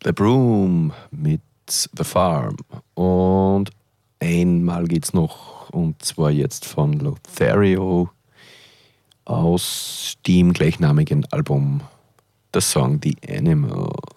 The Broom mit The Farm. Und einmal geht's noch, und zwar jetzt von Lothario aus dem gleichnamigen Album, der Song The Animal.